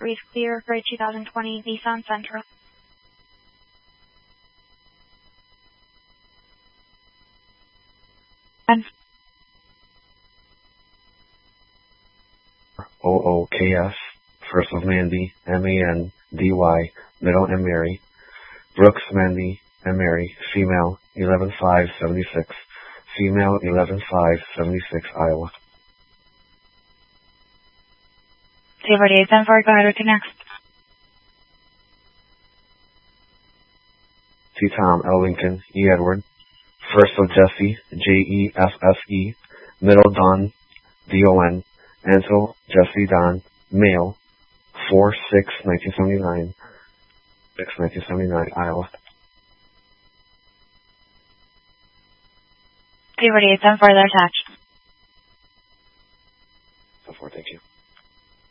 Breathe Clear, Gray 2020, Nissan Sentra. And OOKS, first of Mandy, MANDY, middle and Mary. Brooks, Mandy, and Mary, female, 11-5-76, female, 11-5-76, Iowa. Silver 874, go ahead with your next. T. Tom, L. Lincoln, E. Edward. First of Jesse, Jesse, middle Don, Don, Ansel, Jesse Don, male, 4-6-1979, 6-1979, Iowa. Silver 874, they're attached. So forth, thank you.